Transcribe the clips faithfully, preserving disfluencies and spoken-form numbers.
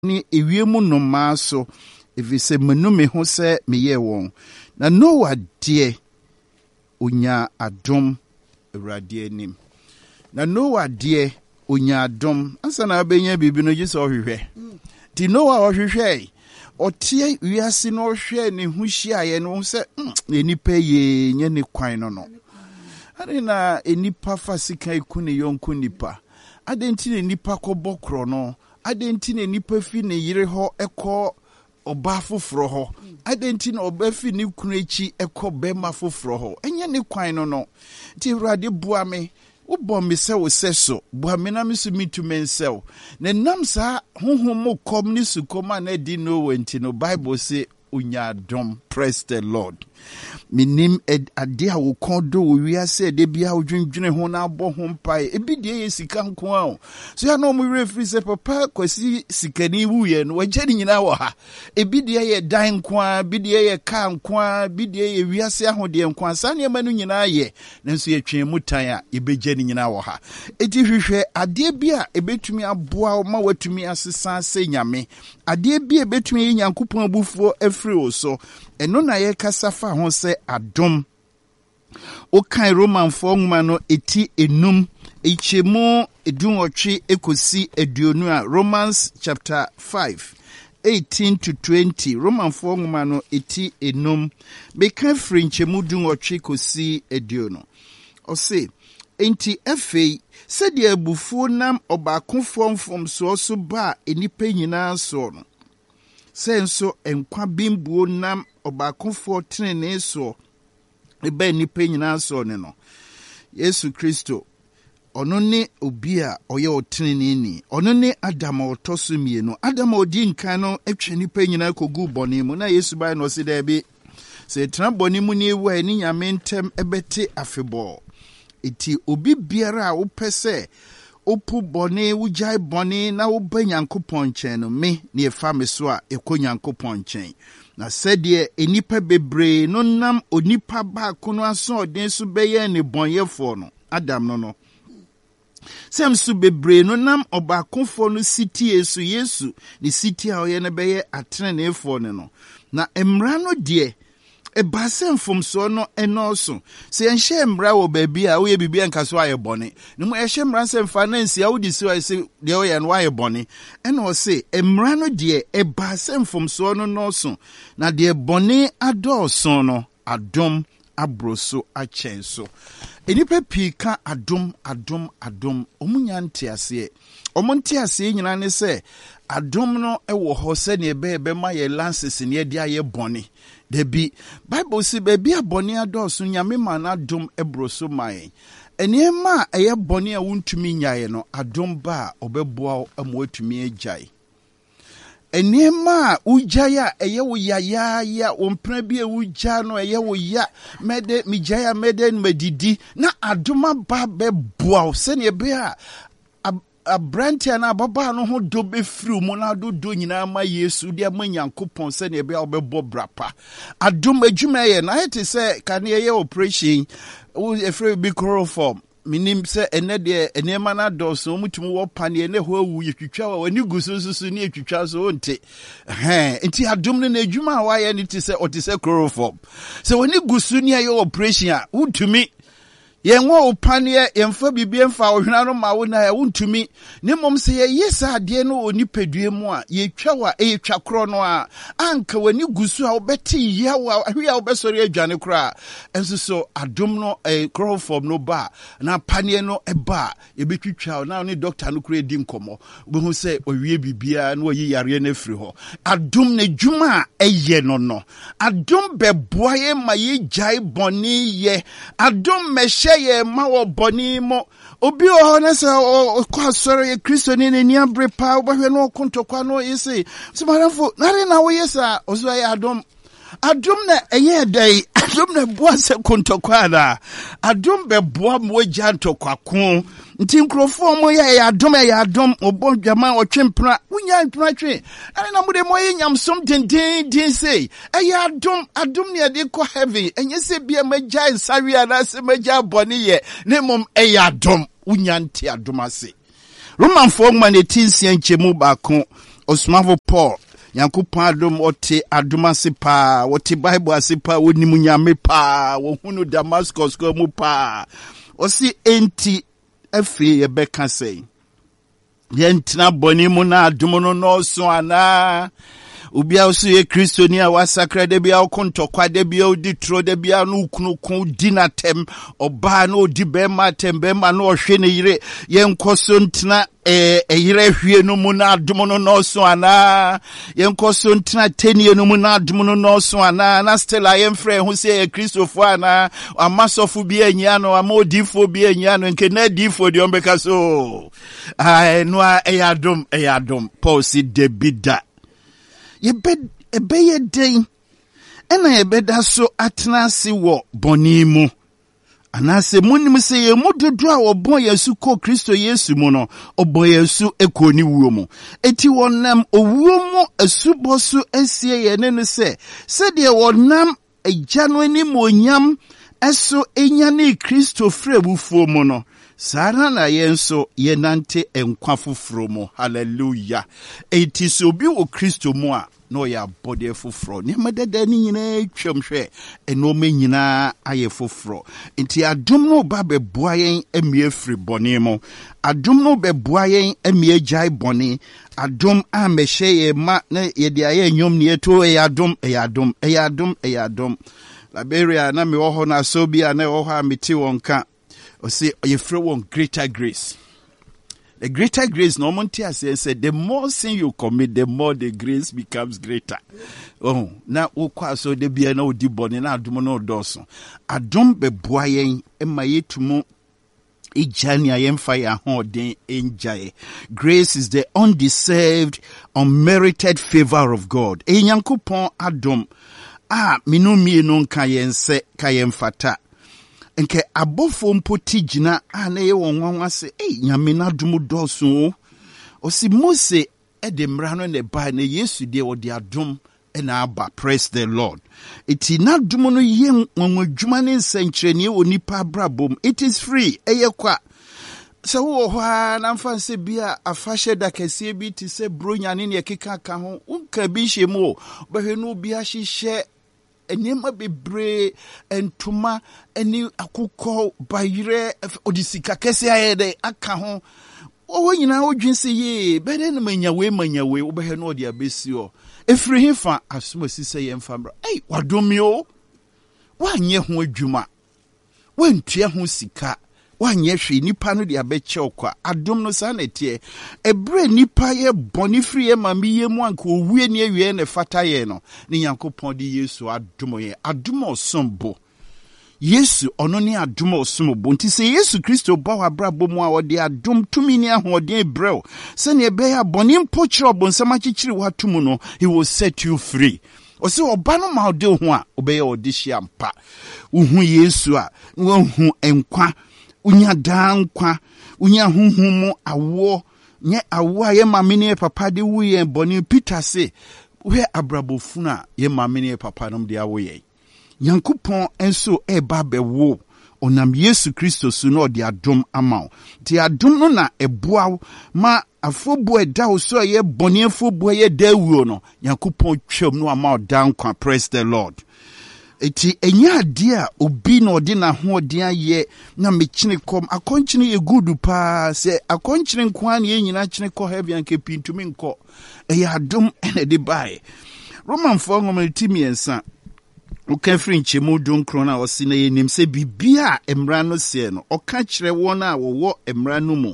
ni ewiemu no maso efise menume ho se meye won na Noah die onya adom Awurade anim na Noah die onya adom ansa na abenya bibi no gise ohwehwe ti Noah ohwehwe otie wiase no ohwe ne hu hyiaye no se enipa ye nye ne kwan no no ade na enipa fasika iku ne yonku nipa ade nti ne nipa kobokro no ade nti ne nipa fi ne yire ho ekọ oba foforo ho adenti na oba fi ni kunu echi ekọ bema foforo ho enye ne kwan no no ti Awurade bua me wo me se wo seso bua me na me so mitu mensel na nam sa honhom kom ni sukoma na di no wenti no Bible say unya dom. Praise the Lord. Minim ade a wo kondo wo wiase de bia wo dwendwene ho na abɔ ho mpae ebi de ye sika nko a so ya no mo refi se papa kwasi sikani wuye no wagye ni nyina wɔ ha ebi de ye dan nko a bi de ye ka nko a bi de ye wiase ahode nko a sa ne ma no nyina ye nanso ye twen mutan a ebegye ni nyina wɔ ha eti hwehwɛ ade bi a ebetumi aboa ma watumi asesa se nyame ade bi a ebetumi ye Nyankopɔn abufuo afiri o so eno na ye kasa fa ho se adom o kan Roman fo nwuma no eti enum echemu edunwotwe ekosi eduonu a Romans chapter five eighteen to twenty Roman fo nwuma no eti enum be kan firi nchemu dunwotwe kosi eduonu o se enti afei sedi abufuo nam obakofo mfom so so ba enipa nyina so no senso enkwa bimbuo nam obakofo tenene so eba nipa nyina so ne no Yesu Kristo ono ne obi a oye otenene ni ono ne Adam otoso mienu Adam odi nkan no etwe nipa nyina kogu bone mu na Yesu bai no se da bi se tena bone mu ni ewu ani nyame ntem ebete afebo eti obi biara a wopese opu bone wujai bone na woba Nyankopɔn nkyɛn no me ne efa me so a ekɔ Nyankopɔn nkyɛn na sɛdeɛ enipa bebree no nam onipa ba kono aso ɔden so bɛyɛ ne bɔnyɛfo no Adam no no sem so bebree no nam ɔbaakofo no sitie so Yesu ne sitie a ɔyɛ no bɛyɛ atrenefo no no na emra no deɛ eba semfom so no enoso se enhye mra wo baabi a wo ye bibia nka so aye bone ne mo ehye mra semfa na nsia wo di so ase de wo ye no aye bone ena o se emra no de eba semfom so no no so na de bone adoso no adom abroso achenso enipa pika adom adom adom omunya ntiase omontiase nyina ne se adom no ewo ho se ne ebe ebe ma ye lances ne de aye bone debi Bible si baby abone adoso nyame ma na adom ebroso mai enema eye bone a wuntumi nyae no adom ba obeboa amwatumi agyae enema ujaya eye wo ya ya ya ompra bi e uja no eye wo ya mede mijaya mede medidi na adoma ba beboa se ne be a abrantia na baba no ho do be firi mu na do do nyina ma Yesu dia ma Nyankopɔn se ne be a obebo brapa adom adwuma ye na ete se kan ye operation wo efre bi chloroform minim se ene de enema na do so mutum wo pane ne ho awu yetwitwa wa wani gusususu ne yetwitwa so nte eh enti adom ne na adwuma wa ye ne te se o te se chloroform se wani gusu ne ye operation a wutumi yenwo opane yemfa bibie mfa ohwena no ma wo na ya wontumi ne mom se ye yesa ade no oni padue mu a ye twa wa e twa kro no a anka wani gusu a obeti ya wa ahwe a obesori adwane kra enso so adom no e chloroform no ba na pane no e ba ye betwitwa na ne doctor no kra di nkomo bo hu se owie bibia na oyi yare na firi ho adom na dwuma eye no no adom beboa ye ma ye jai boni ye adom meshe ye ma wo boni mo obi o na se o kwa soro ye Kristo ni ni abre pa obahwe no kontokwa no yesi simarafo na na wo yesa ozo ya adom adom na eye dai adom na boa se kontokwa da adom be boa mo gya ntokwa ko nti nkrofo mo ye ya adom ya adom obo dwama otwempra unya ntwa twe ana na mo de mo ye nyamsom denden den sei eye adom adom ne de ko heaven enye se bia magya nsawe ana se magya bone ye ne mom eye adom unya nti adom ase Roman fo man etinsia nchemu ba ko Osmavo Paul Yankopɔn adom ɔte adom ase paa wɔte Bible ase paa wɔnim nyame paa wɔhunu Damascus ko mu paa ɔsi enti afiri yɛbɛka sɛ yɛntena bɔne mu na adom no nɔɔso anaa Ubia usu ye Kristo ni awasakra debia ukontokwa debia uditro debia nukunuku dinatem oba no dibema tembema no oshene yire yenkoso ntina e, e yire hwie no mu na adom no nɔɔso ana yenkoso ntina tenie no mu na adom no nɔɔso ana na stella yemfrɛ ho sɛ ye Kristofo ana amasɔfo bi anya no amodifo bi anya no nke na difo de ombeka so ai no e adom e adom Paul si debida Yebe ebeye den ena yebeda so atena ase wo bɔne mu anase munim se ye mudodo a obon Yesu ko Kristo Yesu mu no obon Yesu eko ni wuo mu eti wonam owuo mu asubɔ so asie ye ne no se se de wonam agya no ani monyam eso enya ne Kristo frebufuo mu no Sara na yenso yenante enkwa foforo mu hallelujah eti so obi wo Kristo mu a no ya body foforo ne madada ni nyina twam hwe eno me nyina aye foforo enti adom no ba beboa yen emie firi bone mu adom no beboa yen emie jai bone adom a mehye ye ma na ye de aye nyom ne eto e adom e adom e adom e adom Liberia na me wo ho na so bia na wo ho a meti wonka o say you free one greater grace. The greater grace, no one said, the more sin you commit, the more the grace becomes greater. Oh, now, so de be no dibon and adumono doso. Adum be boyen, and my yetumo, ijani I am fire holding enjay. Grace is the undeserved, unmerited favor of God. E yankupon adum, ah, minumi non kayen se, kayen fata. Nke abofo mpoti jina ana ye wonwanwa se eh nyame na dum doso osi Mose e de mra no ne ba na Yesu de wo de adom e na aba praise the Lord iti na dum no ye nwanwadwuma ne nsankyerene onipa abrabom it is free eye kwa so wo ho na mfa se bia afahye da kase bi ti se bronya ne ne keka ka ho unka bi hyemu behwe no bi ahyehyɛ Enema bebre entuma eni akukɔ bayire odisika kese ayede aka ho wo nyina odwin se ye bede na manyawe manyawe wo behe no ode abesi o efiri hifa asoma sise ye mfamra ei wadomio wanye ho adwuma wantua ho sika wanye hwe nipa no de abeche okwa adom no sa na tie ebre nipa ye boni free ye ma miye mu anka owie ne awie ne fata ye no ne Yankopɔn de Yesu adom ye adom osombo Yesu ono ne adom osombo nti se Yesu Kristo ba wa brabo mu a ode adom tumi ne ahoden brɛw se ne be ya boni mpo kyerɛ obonsam akyekyere watumu no he will set you free Ose oba no ma ode ho a obeye ode hia mpa uhu Yesu a wo hu enkwa unya dankwa unya huhumu awo nye awo ye mamene papa de wuye boni Peter se we abrabofuna ye mamene papa nom de awo ye Yankopɔn enso e ba bewo onam Yesu Kristo su no de adom amaw ti adom no na eboa ma afobo eda wo so ye boni afobo ye dawuo no Yankopɔn twam no amaw dankwa praise the Lord Eti enya dia obi na odi na ho odi aye na mechine kom akonchine ye gudu pa se akonchine nko an ye nyina chine ko heavy anke pintumi nko e ya adom ene de bae Roman four ngomalitimi ensa uka firi nchemu donkro na osi na yenim se bibia emra no se no oka kire won a wo emra no mu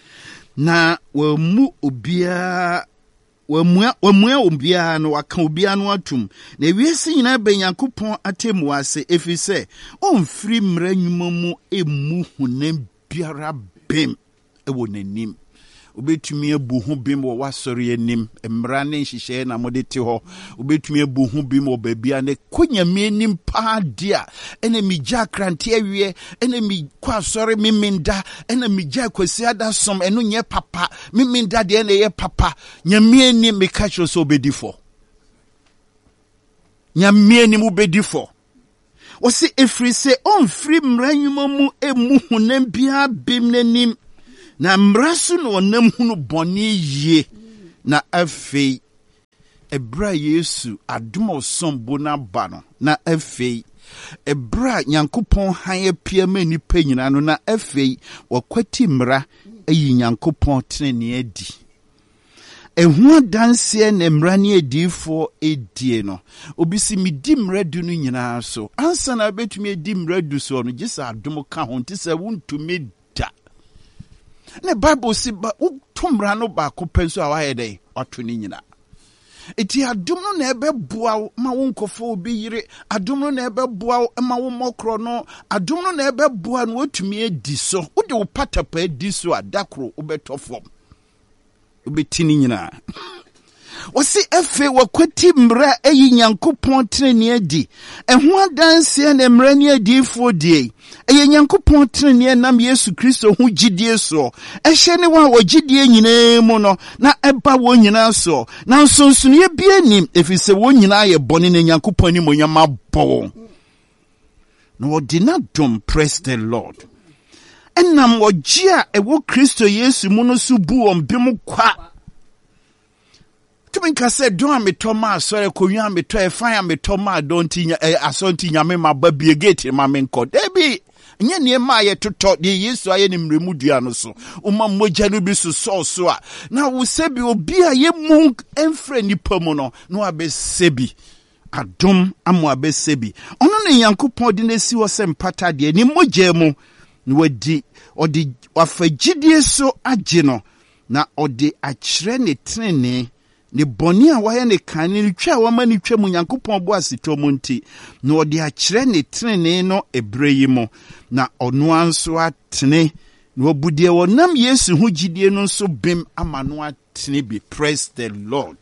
na wa mu obia Wamua wamua obia no waka obia no atum na wiese nyina ba Yankopɔn atemu ase efise onfiri mra nwuma mu emu hunam biara bem ewo nanim obetumi abu ho bem wo wasɔre anim mra ne nhyehyɛ na mode te hɔ obetumi abu ho bem wo babia ne konyame anim pa dia ene migya krante awie ene mi kwa asɔre miminda ene migya kwasi ada som eno nye papa miminda de ene ye papa nyame anim me ka kyerɛ so obedifo nyame anim obedifo wosi efiri se onfiri mra nwuma mu emu hunam bia bem nanim na mrasu no onam hunu boni ye na afei ebra Yesu adom osombo na ba no na afei ebra Nyankopɔn han apia ma nipa nyina no na afei wakwati mmara ayi Nyankopɔn tenene adi ehua danse na mmara ne adifo edie no obisi medi mmara du no nyina so ansa na betumi edi mmara du so no gisa adom ka ho ntise wuntumi da na Bible si ba utumra no ba ko penso a waye dai wato ni nyina eti adom no na ebeboa ma wonkofo obi yire adom no na ebeboa ma wo mokro no adom no na ebeboa no otumi edi so wo de wo patapa edi so adakro obetofom obetini nyina wasi efe wakwati mra eyi Nyankopɔn tenene adi eho adanse na mra ne adifo die eye Nyankopɔn tenene nam Yesu Kristo hu gidie so ehye ne wa wogidie nyina mu no na eba wo nyina so na nsonsonie bia nim efise wo nyina ye bone ne Nyankopɔn ni monyama bo no odina dom. Praise the Lord. Enam wogia ewo Kristo Yesu mu no so bu ombem kwa Tuminka said, "Don't me Thomas, sorry, Koyan me to a fire me Thomas, don't tina a assaulting Yamma baby gate in my main court. Debbie, and yet near my to talk the years so I am remudiano so. Uma mojanubisu so so. Now we sebi will be a ye monk and friendly pomono, no abe sebi. Adom amwabe sebi. Only yanku podinesi was some patadi, ni mojemo, no di or the wafajidi so ageno. Na or the achrene trene. Ne boni a waye ne kan ne twa wa mani twa mu Nyankopɔn bo asito mu nti na ɔde akyerɛ ne tenene no ebre yi mo na ɔno anso atene na obudie wɔ nam Yesu ho gidie no nso bem ama no atene bi. Praise the Lord.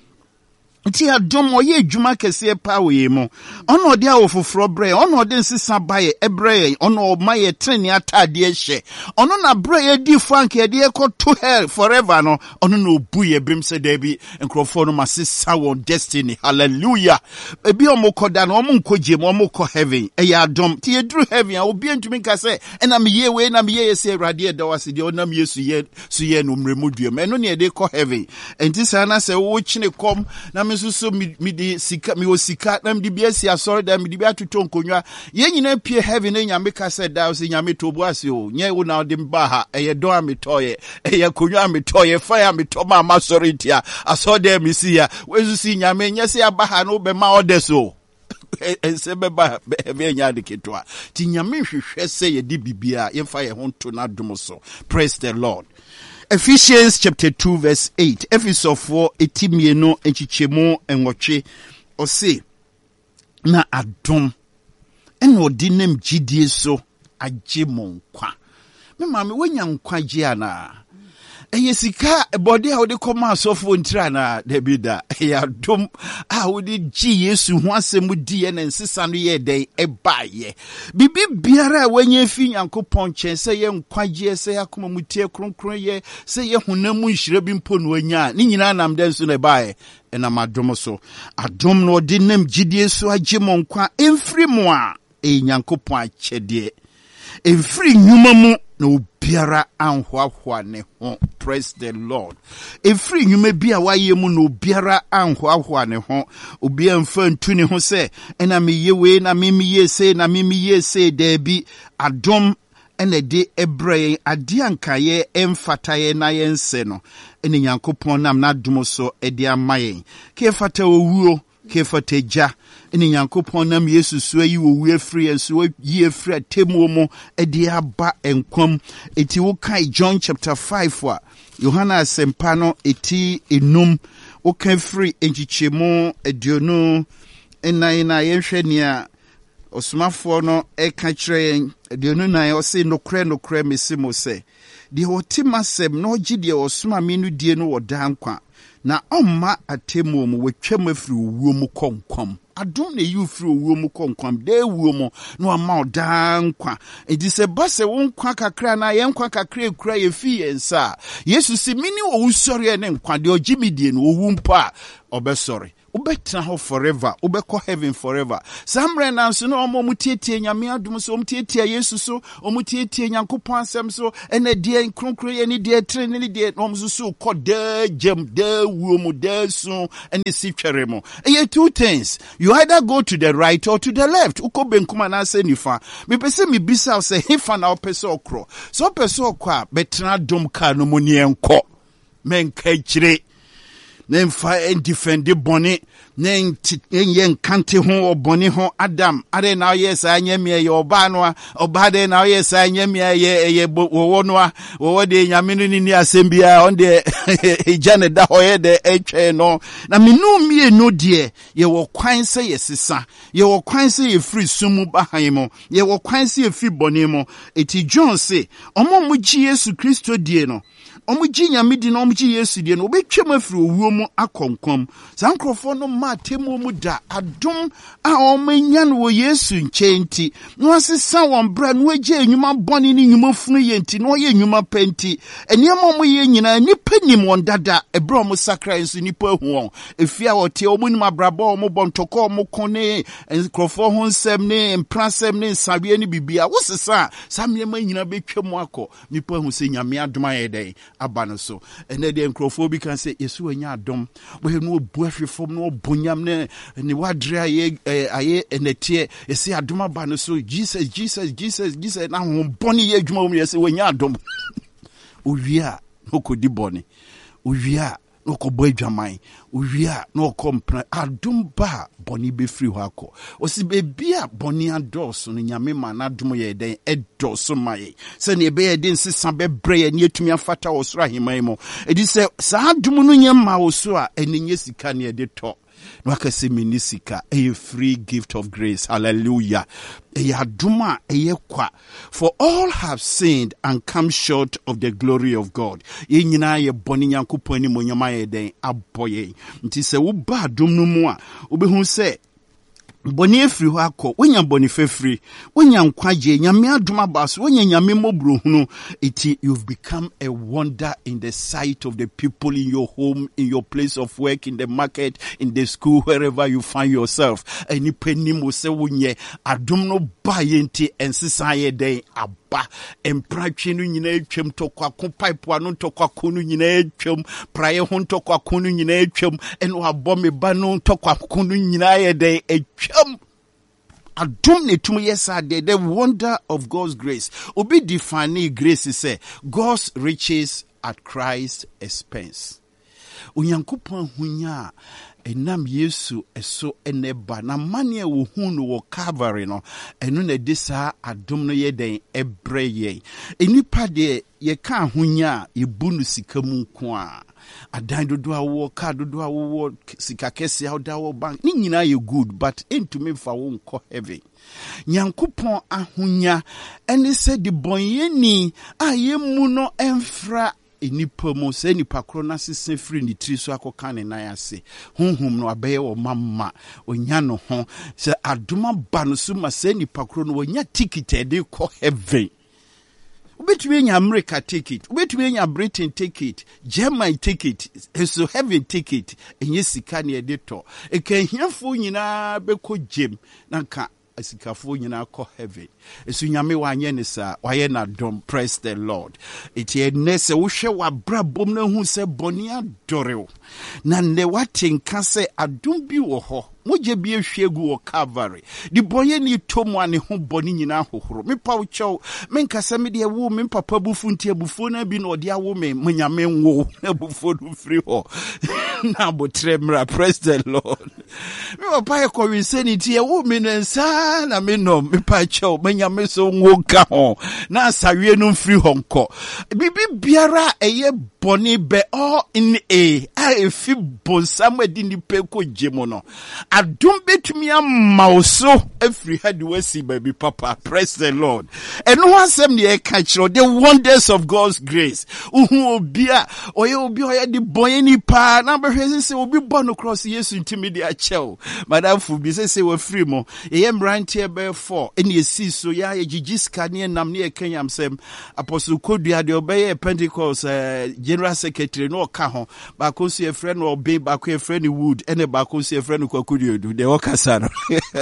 Nti adom oye adwuma kese pa we mo ono de awo foforo bre ono de nsesa baye ebre ono maye treni atade hye ono na bre ye di frank ye de ko to hell forever no ono na obu ye bim se da bi nkrofo no masesa won destiny. Hallelujah. Ebi omokoda na omonkoje mo omoko heaven e ya adom ti edru heaven a obi antumi ka se na me ye we na me ye se awrade da wase de onam Yesu ye su ye no mremudue me no ne de ko heaven enti sa na se wo chine kom na so so mi mi di sika mi o sika na mi di bia si asori da mi di bia tuto nkonwa ye nyina pie heaven na nyame ka se da o se nyame to bo ase o nye wo na odi mba ha eye do ametoye eye konwa ametoye fire ameto ma ma sori ntia asori da mi si ya wezu si nyame nye se aba ha no be ma odeso ense be ba be nya de ketwa ti nyame hwehwe se ye di bibia ye fa ye ho to na dum so. Praise the Lord. Ephesians chapter two verse eight. Ephesians four etimieno enchichemo enwoche ose na adom eno dinem gidie so agye monkwa. Me ma me wanya nkwa gye ana. Eye sika body a wode koma asofo ntira na debida ya dom a wode gi Yesu ho asem di na nsesa no ye den ebaye bibi biara wanya fi Nyankopɔn chen se ye nkwagye se yakoma mutie kronkron ye se ye honamu nhire bi mpo no anya ni nyina nam den so na ebaye na madom so adom no de nam gidie so agye monkwa emfiri mo a e Nyankopɔn akyede emfiri nyuma mu na obiara anhoahwa ne ho. Praise the Lord. Every nyume bia waye mu no obiara anhoahwa ne ho obia mfa ntu ne ho se ena me yewe na me me ye se na me me ye se da bi adom ene de ebre ade ankaye emfataye na ye nse no ene Nyankopɔn nam na dom so e de amaye ke fata owuo ke fata ja ene Nyankopɔn nam Yesu so ayi owu afri enso yi afri atemu mu e de aba enkwam eti wo kai John chapter five wa Yohana sempa no eti enum wo kan free enchichemu eduonu enan na yenhwe nia osumafo no e ka kire eduonu nan o se nokre nokre mesimo se de otimasem no gide osuma menu die no wodankwa na omma atemu mu wetwam afri owuo mu konkwam adom na you free owuo mu konkwam de ewuo mu no ama odankwa edi se base won kwa kakra na ye nkwa kakra ekura ye fi yensa Yesu si mini owu sori ne nkwa de ogimidie no owu mpa obe sorry ubetena ho forever ubekɔ heaven forever samre na nso no omo mutietie nyame adom so omutietie yesu so omutietie nyankopɔn asɛm so ene die kronkro ye ne die tre ne die no so so kɔ da gem da wuo mu da so ene si twere mo eye two things you either go to the right or to the left uko benkuma na se nifa me pese me bisa se hefa na opese okro so opese okɔ a betena dom ka no mu ne enko menka kire Nemfa en defend boni nen yen kante ho oboni ho Adam ade na yes anyamie ye oba no oba de na yes anyamie ye ye wo no wo de nyame no ni asembia on de ejane da hoye de etwe no na menu mie no de ye wo kwan se ye sesa ye wo kwan se ye free sumu bahan mo ye wo kwan se ye free boni mo eti John say omo mo gi Yesu Kristo die no omu ji nyame di na omu ji Yesu di no obetwem afiri owuo mu akonkom sankrofo no ma temu mu da adom a omanya no wo Yesu nkyenti no asesa won bra no agye enwuma bone ni nwuma funu ye nti no ye enwuma penti eniam omu ye nyina nipa nim won dada ebra omu sakra nso nipa hu won efia wote omu nim abrabo omu bontoko omu kone enkrofo ho nsem ne mprasem ne nsawie ne bibia wosesa samyema nyina betwem akọ nipa hu se nyame adom ayedai abano so ene de enkrofo can say yesu anya adom we no bu ahwefom no bonyam ne ne wadre aye aye enetie yesi adom abano so Jesus Jesus Jesus Jesus na ho boni ye adwuma mu yesi wanya adom owia no kodi boni owia no ko bo adwaman owia no ko mpra adom ba boni be free ho akọ osi be bia boni ados no nyame ma na adom ye den edoso maye se ne be ye den sesa be bre ye ne atumi afata osoro aheman mo edi se sa adom no nyama oso a enye sika ne de to no akase minisika a free gift of grace. Hallelujah. Eyaduma eyekwa. For all have sinned and come short of the glory of God. Ye nyina ye boni nyankopon ni monyama ye den aboye. Nti se wo ba dum no mu a obehu se boni efiri ho akọ wonya boni fefiri wonya nkwaje nyame adoma baso wonya nyame mobro hunu iti you've become a wonder in the sight of the people in your home, in your place of work, in the market, in the school, wherever you find yourself. Any penny mo se wonye adom no ba yenti ensisa ye den aba empratwe no nyina atwam tokwa ko pipe ano tokwa ko no nyina atwam praye ho tokwa ko no nyina atwam eno abo me ba no tokwa ko no nyina ye den atwam adom ne tum yesa de the wonder of God's grace. Obi define grace say God's riches at Christ's expense. Unyankopon hunya enam Yesu eso eneba na mane wo hu no wo Calvary no eno na de saa adom no ye den ebre ye enipa de ye ka hunya ye bunu sika mu nko a adan dodo awo ka dodo awo sika kese awda wo bank ni nyina ye good but into me fa wo nko heaven nyankopon ahunya ene se de bonyeni a ye mu no emfra enipa mo se nipa kro na sese free ni tri so akoka ne nan ase honhom no abeye wo mamma onya no ho se adoma ba no so ma se nipa kro no onya ticket e de ko heaven ubetumi nya America ticket ubetumi nya Britain ticket German ticket so heaven ticket enye sika ne de to e kan hiafo nyina be ko gem nanka asikafo nyina ko heaven esu nyame wanye ne sa waye na dom. Praise the Lord. Iti enese wo hwe wa brabom na hu se boni adore na ne watenka se adom bi wo ho moje bi ehwegu wo Calvary di boye ni tomu ane ho boni nyina hohoro me pa wo chew me nkasa me de wo me papa bufu nti abufu na bi na ode awo me manyame nwo abufu do free ho na botremra. Praise the Lord. Me papa e ko wi se ni ti e wo me nsa na me no me pa chew manyame so nwo ka ho na asawie no free ho nko bibi biara eye boni be all in a a fi bonsam edi ni pe ko jemo no adom betumi amauso every had wasi baby papa. Praise the Lord. And no one sem ne catch the wonders of God's grace. Uhu obia oye obi oye di boy ni pa na be hwese se obi born across Yesu ntimi dia chew madam fu bi se se we free mo e mbrant e be four ene esi so ya ye gigiska ne nam ne kanyam sem apostle kodua de obeye Pentecost uh, general secretary no ka ho ba ko so e friend no Obey ba ko e friend Wood ene ba ko so e friend Kwakudu do de okasa no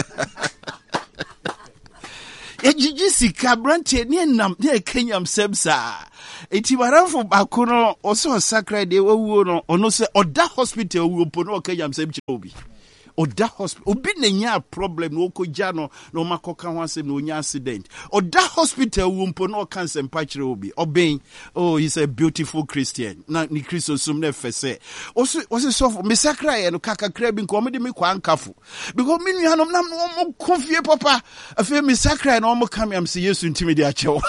Ejiji sika branche ne nam ne kenyam sebsa eti waranfo bako no oso sakra de wawuo no ono se oda hospital wuo po no kenyam sebchi obi oda hospital obi na nya problem no okogya no no makoka ho asem no nya accident oda hospital wuo po no cancer mpachire obi oben oh he's a beautiful Christian na ni Christo sum na fese oso oso so me sakra ye no kakakra bi nko me de me kwa ankafo because me nuanom na mo konfie papa afi me sakra na mo kam am se Yesu ntimi de achewo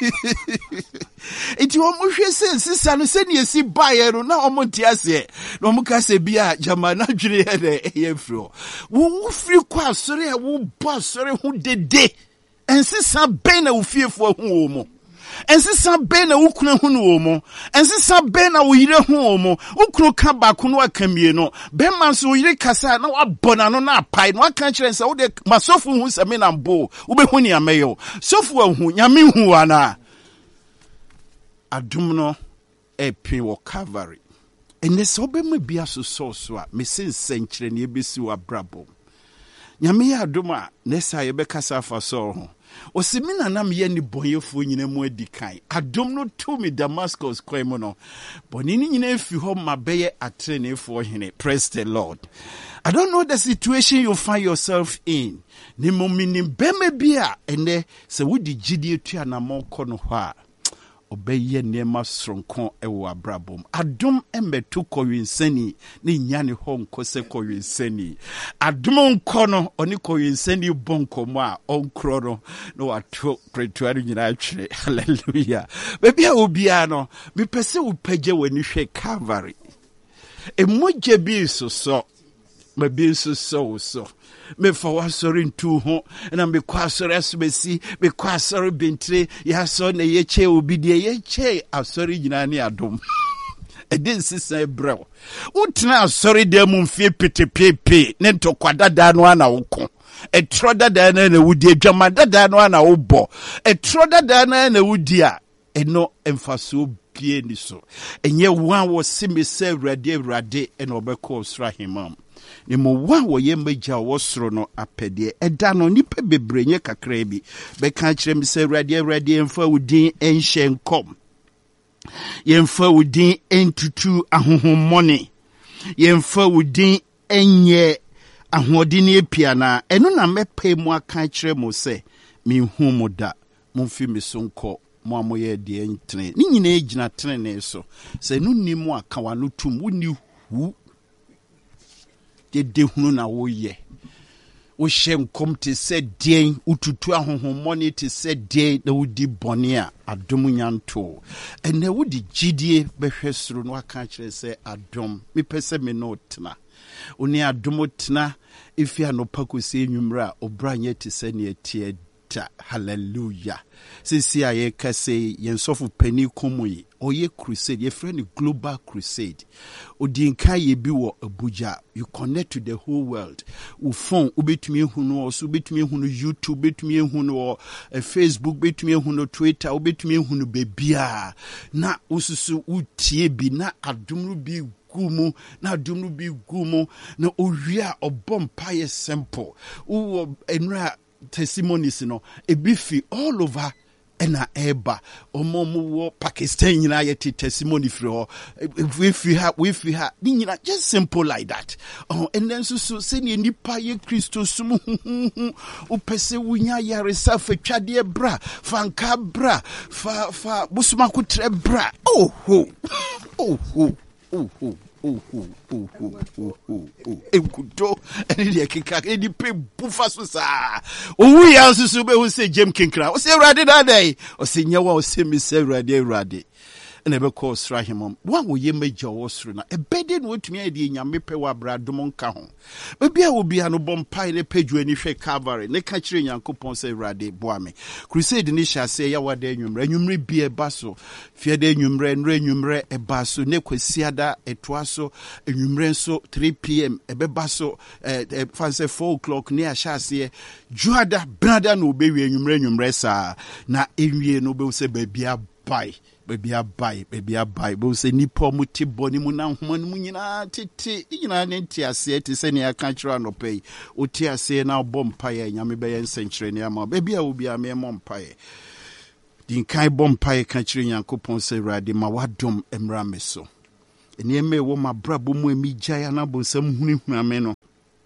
enti o mo hwe se sisa no se ne esi bae no na o mo ntiase na o mo ka se bia jama na dwere he de ye fro wo firi kwa sori e wo bo sori hu dede ensisa ben na wo fiefo hu mo ensisa ben na wo kuna hu no mo ensisa ben na wo yire hu mo wo kunu ka ba kunu akamie no ben man so yire kasa na wa bona no na apai no aka kire nsa wo de masofu hu se me na mbo wo be hu ni ameyo sofu hu nyame hu ana adum no epi wo Calvary ene so be me bia so so so a me sensenkyere ne ebesi wa brabo nyame ya adum a nesa ye be kasa fa so ho osimina nam ye ni bonyefo nyina mu adikan adum no to me Damascus kwemo no boni ni nyina efi ho mabeye atrenefo hene. Praise the Lord. I don't know the situation you find yourself in ni momini beme bia ene se wodi gidie tua na monko no ho a obeye nema sronko ewo abrabom adum embetu kowinsani ni nyane ho nkose kowinsani adum nko no oni kowinsani bonko mo a onkro no no wato pretuari nyina atwere. Hallelujah. Bebia obia no mi pese upage wani hwe Calvary emoje bi so so ma bi so so so me fa wasori ntu ho na me kwa asori asbesi me kwa asori bentre ya so na ye che obi de ye che asori nyina ne adom edin sisa brew utna asori de mu mfie petepepe ne ntokwa da no ana woko etro dada na na wudi adwama dada no ana wobo etro dada na na wudi a eno emfaso pie ni so enye wan wo simese awrade awrade eno obekọ osra himam ni mo wa wo ye magya wo soro no apede eda no nipa bebrenye kakra bi be ka kire mi se awrade awrade emfa wudin enhye nkom yemfa wudin entutu ahohommone yemfa wudin enye ahodini epiana eno na mepe mu aka kire mo se mi hu mo da mo fi mi so nko mo amoye de entre ni nyina egina trene so se no ni mu aka wa no tum woni hu de de hunu na wo ye wo hye nkom te se den ututu ahohommone te se den na wodi bone a adom nyanto ene wodi gidie behwe soro no aka kire se adom me pese me no tena oni adom tena ifi anopa kosi enwumra obranye te se ne atie. Hallelujah. Since I can say yensofu penny komui or ye crusade, ye friend global crusade. Odinka ye biwo Abuja. You connect to the whole world. U phone ubit me huno, subit me huno YouTube, bit me huno Facebook, bit me huno Twitter, ubit me huno bebia. Na ususu utie bi na adumru bi gumu na adumru bi gumu na owia obompa ye simple. U enra testimonies no ebifi all over ena eba omomu wo Pakistan nyina yeti testimony free ho we fi ha we fi ha nyina just simple like that oh and then so so say nipa ye Christo sum upese wunya yaresa fa twade bra fanka bra fa fa busuma kutre bra oh ho oh ho oh ho oh oh oh oh oh oh oh enkudo eni de keka eni pe bufa so sa owu ya susu be hu se jem kinkra o se awrade da dai o se nyawa o se mi se awrade awrade ene be ko sra himom wa wo ye magya wo soro na ebede no otumi ade nyame pe wa bradom nka ho be bia wo bia no bompai ne pedwu ani hwe Calvary ne ka kire nyankopon se awrade boame crusade ni sha se ya wada enwumre enwumre bi e baso fie da enwumre enre enwumre e baso ne kwasiada etoa so enwumre so three p m e be baso eh fanse four o'clock ne a sha se juada brada no be wi enwumre enwumre sa na enwie no be se ba bia bai baby abai baby abai bo se nipa mu te boni mu na homa mu nyina tete nyina ne nti ase te se ne aka kira no pay o ti ase na bom paye nyame be yen senkyere ne ama baby a obi a me mom paye din kai bom paye ka kire Nyankopon se Awurade ma wadom emra me so eni eme wo ma brabo mu emi gya na bonsam huni huame no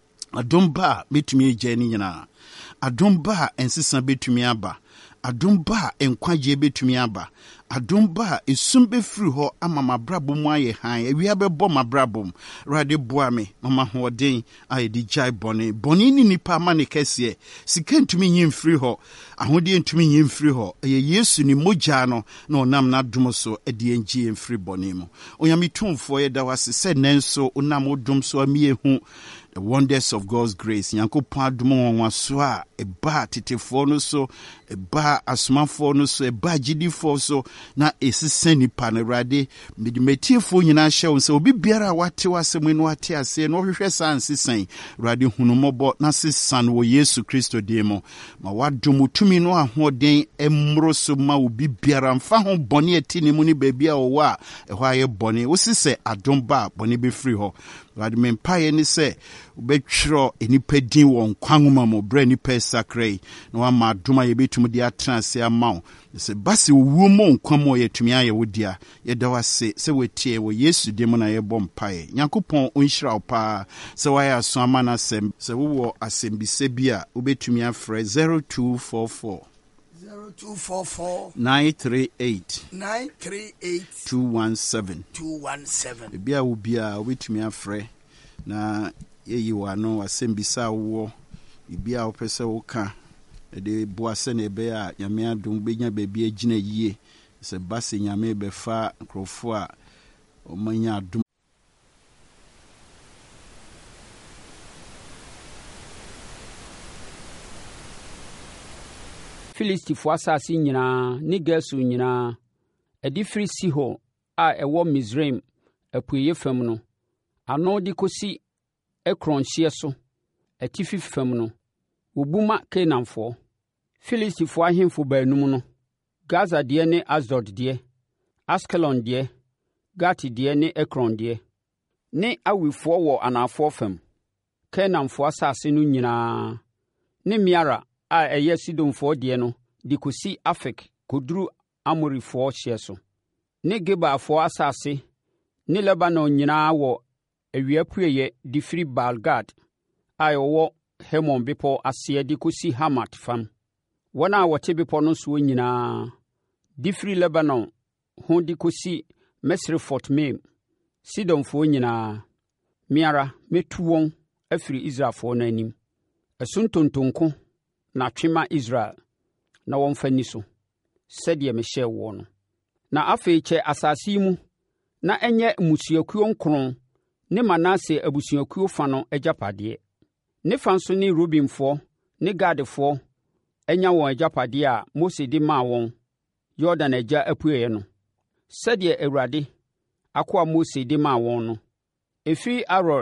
adom ba betumi egya ni nyina adom ba ensesa betumi aba adom ba enkwaje betumi aba adom ba esum befiri ho ama mabrabo mu aye han awia bebo mabrabo rade boa me mama hoden aye di jai boni boni ni nipa ma ne kese sika ntumi nyim firi ho ahode ntumi nyim firi ho eye Yesu ni mogya no na onam na dom so ede enji emfiri boni mu onyame tumfo ye da wase se nenso onam odom so amie hu the wonders of God's grace. Yankopon adom won so a eba tetefo no so eba asomafo no so eba gidifo so na esisen nipa na Awurade medimetiefo nyina hye won se obi biara wate wasem no ate ase no hwehwe sanse sen Awurade hunumobo na sesan wo Yesu Kristo demo ma wadom tumi no ahoden emro so ma obi biara mfa ho bone atini mu ni baabi a wo a ehwa ye bone wo sise adom ba bone be free ho Awurade mempaye ni se ubetwro enipa din won kwanwoma mo bra nipa sakrai na wa ma adoma ye betum de atrase amaw se basi wuo mo nkwamo ye tumi aye wodia ye da wase se wetie wo Yesu dem na ye bom paye Nyankopon onhyira opa se wa ya so amana sem se wo asembise bia ubetumi afre zero two four four zero two four four nine three eight nine three eight two one seven two one seven bia wo bia ubetumi afre na yeyi wano asembisa wo bia wo pese wo ka de boase na ebe a nyame adom benya baabi agina yie se base nyame be fa nkrofo a o manya adom Filistifo asase nyina ni Gesu nyina edi firi Siho a ewo Misraim apueye fam no ano di kosi ekronhye so atifi fam no obuma Kenaanfo Filistifo ahemfo baanum no Gaza de ne Asdod de Askelon de Gati de ne Ekron de ne awifo wo anafo fam Kenaanfo asase no nyina ne Miara a eye Sidonfo de no di kosi Afek koduru Amorifo hye so ne Gebaafo asase ne Lebanon nyina wo awia pueye di firi Balgad a yowo Hemon bepo ase di kosi Hamat fam wona a wote bepo no so nyina di firi Lebanon ho di kosi Mesrefot Maim Sidonfo nyina miara metu won afiri Israelfo no anim asuntontonko na twema Israel na won fani so sɛdeɛ mehyɛ wo no na afei kyɛ asase mu na enye musuakuo nkron ne Manase abusuakuo fa no agyapadeɛ ne fa nso ne Rubinfo ne Gadefo enya wɔn agyapadeɛ a Mose de maa wɔn Yordan agya apueɛ no sɛdeɛ Awurade akoa Mose de maa wɔn no efi Aror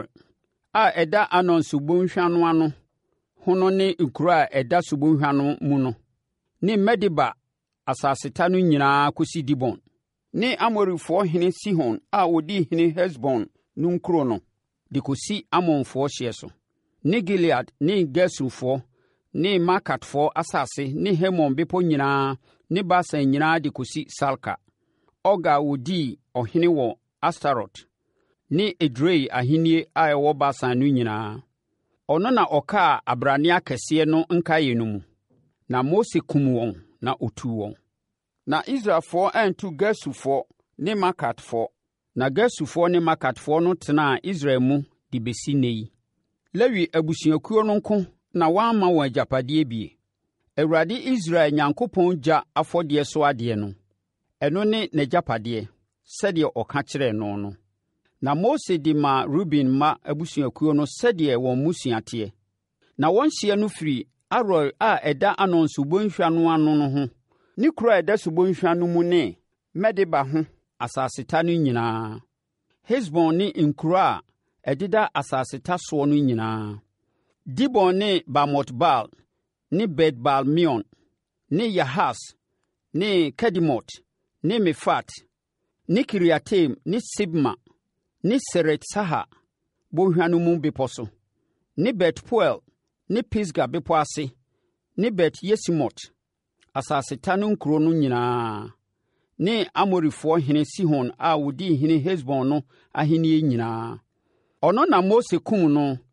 a ɛda Anon subonhwa no ano hono ne nkuro a ɛda subonhwa no mu no ne Mediba asaseta no nyinaa kosi Dibon ne Amorifo hene Sihon a odi hene Hesbon no nkuro no de kosi Amonfo hye so ne Gilead ne Gesurfo ne Makatfo asase ne Hemon bepo nyinaa ne Basan nyinaa de kosi Salka Oga odi ohene wo Astarot ne Edrei ahenie a ɛwɔ Basan no nyinaa ono na oka abrane akɛse no nkaye no mu na Mose kum wɔn na otu wɔn na Israelfo antu Gesurfo ne Makatfo na Gesurfo ne Makatfo no tena Israel mu de besi nei Lewi abusuakuo no nko na wamma wɔn agyapadeɛ bie Awurade Israel Nyankopɔn gya afɔdeɛ so adeɛ no ɛno ne n'agyapadeɛ sɛdeɛ ɔka kyerɛ no no na Mose de ma Ruben ma abusuakuo no sɛdeɛ wɔn musuateɛ na wɔn hye no firi Aror a ɛda Anon subonhwa no ano no ho ne kuro a ɛda subonhwa no mu ne Mediba ho asaseta no nyinaa Hesbon ne nkuro a ɛdeda asaseta soɔ no nyinaa Dibon ne Bamot Baal ne Bet Baal Meon ne Yahas ne Kedemot ne Mefat ne Kiriatem ne Sibma ne Seret-Saha bɔnhwa no mu bepɔ so ne Bet-Poel ne Pisga bepɔ ase ne Bet-Yesimot asaseta no nkuro no nyinaa ne Amorifoɔ hene Sihon a ɔdii hene Hesbon no ahennie nyinaa. Ɔno na Mose kum no